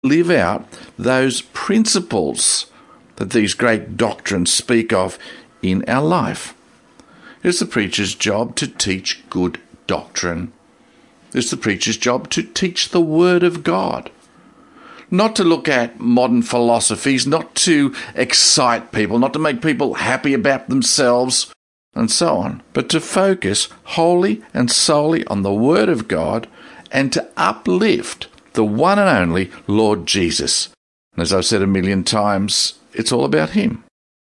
live out those principles that these great doctrines speak of in our life. It's the preacher's job to teach good doctrine. It's the preacher's job to teach the Word of God. Not to look at modern philosophies, not to excite people, not to make people happy about themselves, and so on, but to focus wholly and solely on the Word of God and to uplift the one and only Lord Jesus. And as I've said a million times, it's all about Him.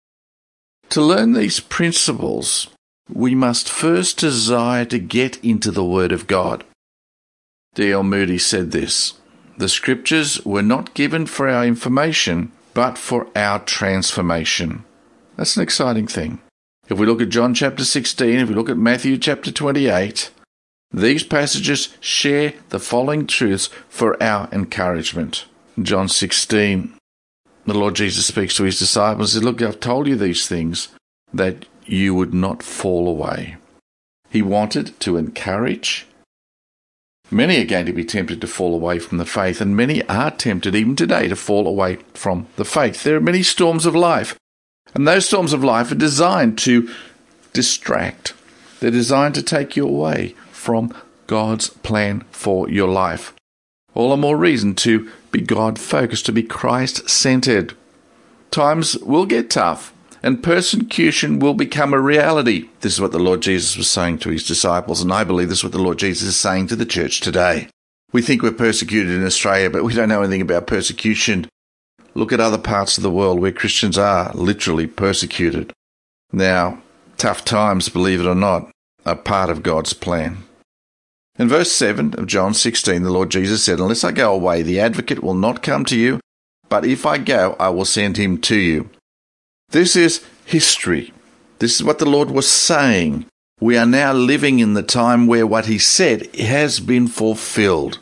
To learn these principles, we must first desire to get into the Word of God. D.L. Moody said this: "The Scriptures were not given for our information, but for our transformation." That's an exciting thing. If we look at John chapter 16, if we look at Matthew chapter 28, these passages share the following truths for our encouragement. In John 16, the Lord Jesus speaks to His disciples and says, "Look, I've told you these things that you would not fall away." He wanted to encourage. Many are going to be tempted to fall away from the faith, and many are tempted even today to fall away from the faith. There are many storms of life, and those storms of life are designed to distract. They're designed to take you away from God's plan for your life. All the more reason to be God-focused, to be Christ-centered. Times will get tough, and persecution will become a reality. This is what the Lord Jesus was saying to His disciples, and I believe this is what the Lord Jesus is saying to the church today. We think we're persecuted in Australia, but we don't know anything about persecution. Look at other parts of the world where Christians are literally persecuted. Now, tough times, believe it or not, are part of God's plan. In verse 7 of John 16, the Lord Jesus said, "Unless I go away, the advocate will not come to you, but if I go, I will send him to you." This is history. This is what the Lord was saying. We are now living in the time where what He said has been fulfilled.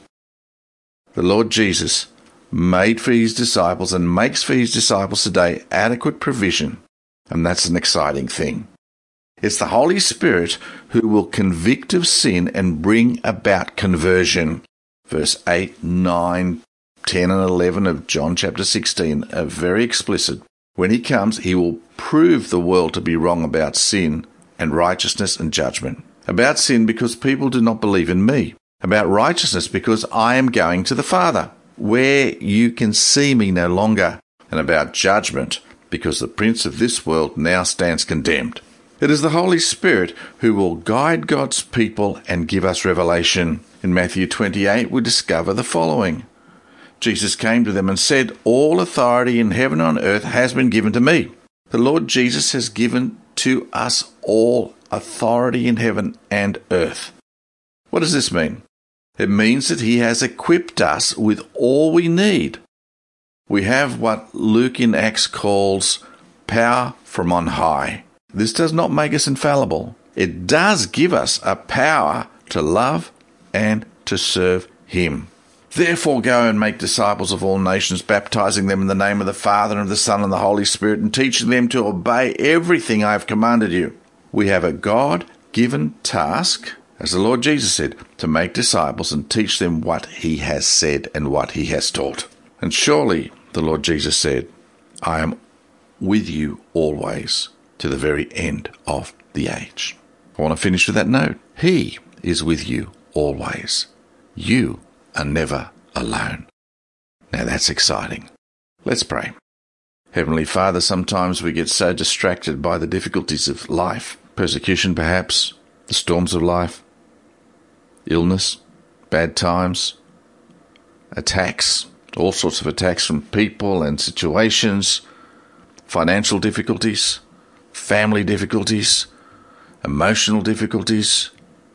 The Lord Jesus made for His disciples and makes for His disciples today adequate provision, and that's an exciting thing. It's the Holy Spirit who will convict of sin and bring about conversion. Verse 8, 9, 10 and 11 of John chapter 16 are very explicit. When He comes, He will prove the world to be wrong about sin and righteousness and judgment. About sin because people do not believe in me. About righteousness because I am going to the Father, where you can see me no longer. And about judgment because the prince of this world now stands condemned. It is the Holy Spirit who will guide God's people and give us revelation. In Matthew 28, we discover the following. Jesus came to them and said, "All authority in heaven and on earth has been given to me." The Lord Jesus has given to us all authority in heaven and earth. What does this mean? It means that He has equipped us with all we need. We have what Luke in Acts calls power from on high. This does not make us infallible. It does give us a power to love and to serve Him. "Therefore go and make disciples of all nations, baptizing them in the name of the Father and of the Son and the Holy Spirit, and teaching them to obey everything I have commanded you." We have a God-given task, as the Lord Jesus said, to make disciples and teach them what He has said and what He has taught. And surely, the Lord Jesus said, "I am with you always to the very end of the age." I want to finish with that note. He is with you always. You are never alone. Now that's exciting. Let's pray. Heavenly Father, sometimes we get so distracted by the difficulties of life, persecution perhaps, the storms of life, illness, bad times, attacks, all sorts of attacks from people and situations, financial difficulties, family difficulties, emotional difficulties,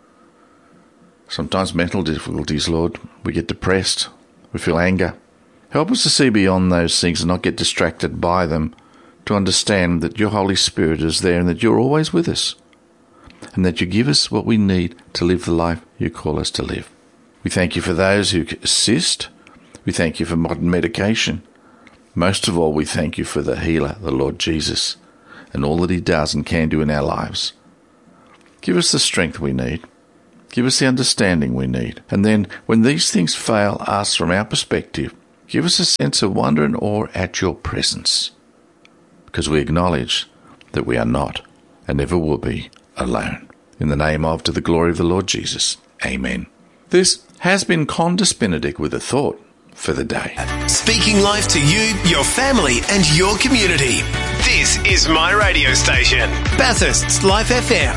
sometimes mental difficulties, Lord. We get depressed. We feel anger. Help us to see beyond those things and not get distracted by them, to understand that Your Holy Spirit is there and that You're always with us, and that You give us what we need to live the life You call us to live. We thank You for those who assist. We thank You for modern medication. Most of all, we thank You for the healer, the Lord Jesus, and all that He does and can do in our lives. Give us the strength we need. Give us the understanding we need. And then, when these things fail us from our perspective, Give us a sense of wonder and awe at your presence, because we acknowledge that we are not and never will be alone. In the name of, to the glory of the Lord Jesus. Amen. This has been Condis Benedict with a thought for the day. Speaking life to you, your family and your community. This is my radio station, Bathurst's Life FM.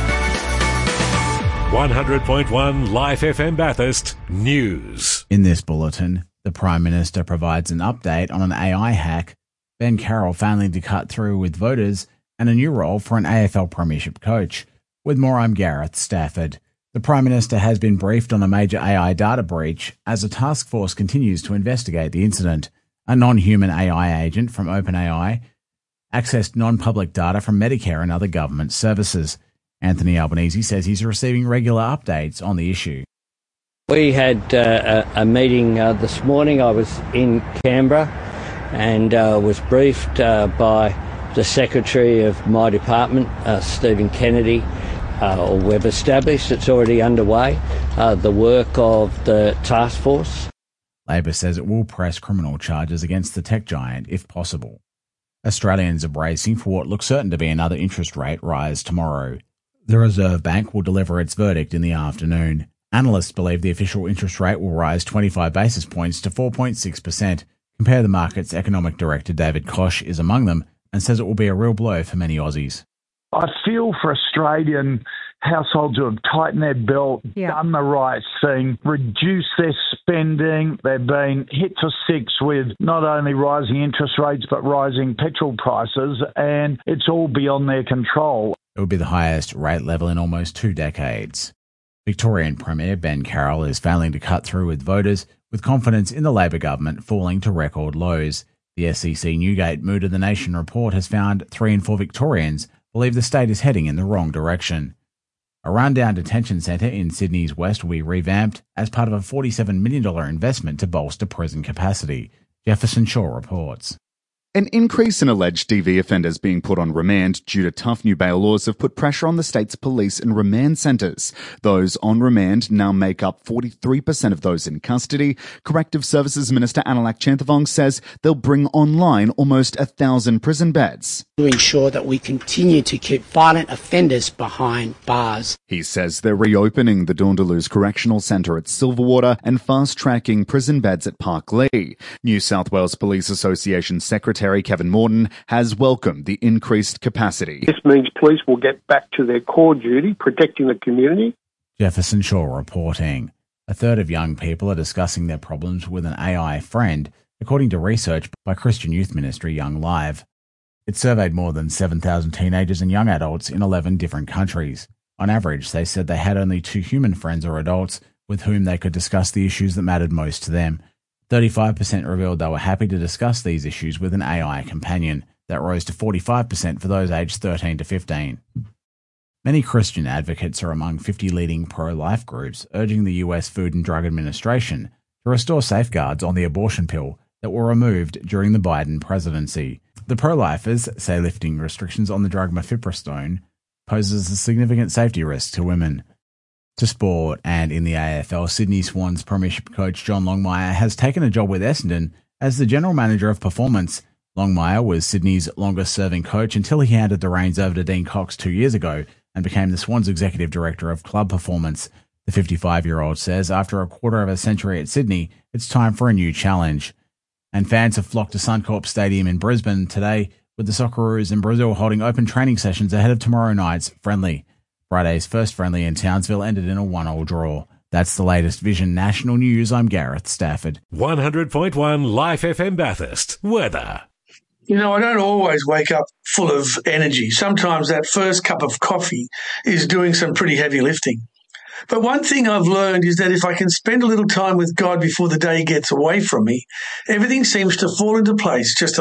100.1 Life FM Bathurst News. In this bulletin, the Prime Minister provides an update on an AI hack, Ben Carroll failing to cut through with voters, and a new role for an AFL Premiership coach. With more, I'm Gareth Stafford. The Prime Minister has been briefed on a major AI data breach as a task force continues to investigate the incident. A non-human AI agent from OpenAI accessed non-public data from Medicare and other government services. Anthony Albanese says he's receiving regular updates on the issue. We had a meeting this morning. I was in Canberra and was briefed by the Secretary of my department, Stephen Kennedy. We've established, it's already underway, the work of the task force. Labor says it will press criminal charges against the tech giant if possible. Australians are bracing for what looks certain to be another interest rate rise tomorrow. The Reserve Bank will deliver its verdict in the afternoon. Analysts believe the official interest rate will rise 25 basis points to 4.6%. Compare the Market's economic director David Koch is among them and says it will be a real blow for many Aussies. I feel for Australian households who have tightened their belt, done the right thing, reduced their spending. They've been hit for six with not only rising interest rates but rising petrol prices, and it's all beyond their control. It would be the highest rate level in almost 2 decades. Victorian Premier Ben Carroll is failing to cut through with voters, with confidence in the Labor government falling to record lows. The SEC Newgate Mood of the Nation report has found 3 in 4 Victorians believe the state is heading in the wrong direction. A rundown detention centre in Sydney's west will be revamped as part of a $47 million investment to bolster prison capacity. Jefferson Shaw reports. An increase in alleged DV offenders being put on remand due to tough new bail laws have put pressure on the state's police and remand centres. Those on remand now make up 43% of those in custody. Corrective Services Minister Analak Chanthavong says they'll bring online almost 1,000 prison beds to ensure that we continue to keep violent offenders behind bars. He says they're reopening the Dawndalu's Correctional Centre at Silverwater and fast-tracking prison beds at Parklee. New South Wales Police Association Secretary Kevin Morton has welcomed the increased capacity. This means police will get back to their core duty, protecting the community. Jefferson Shaw reporting. A third of young people are discussing their problems with an AI friend, according to research by Christian Youth Ministry Young Live. It surveyed more than 7,000 teenagers and young adults in 11 different countries. On average, they said they had only 2 human friends or adults with whom they could discuss the issues that mattered most to them. 35% revealed they were happy to discuss these issues with an AI companion. That rose to 45% for those aged 13 to 15. Many Christian advocates are among 50 leading pro-life groups urging the US Food and Drug Administration to restore safeguards on the abortion pill that were removed during the Biden presidency. The pro-lifers say lifting restrictions on the drug mifepristone poses a significant safety risk to women. To sport, and in the AFL, Sydney Swans Premiership coach John Longmire has taken a job with Essendon as the general manager of performance. Longmire was Sydney's longest-serving coach until he handed the reins over to Dean Cox 2 years ago and became the Swans executive director of club performance. The 55-year-old says after a quarter of a century at Sydney, it's time for a new challenge. And fans have flocked to Suncorp Stadium in Brisbane today, with the Socceroos in Brazil holding open training sessions ahead of tomorrow night's friendly. Friday's first friendly in Townsville ended in a 1-1 draw. That's the latest Vision National News. I'm Gareth Stafford. 100.1 Life FM Bathurst. Weather. You know, I don't always wake up full of energy. Sometimes that first cup of coffee is doing some pretty heavy lifting. But one thing I've learned is that if I can spend a little time with God before the day gets away from me, everything seems to fall into place just a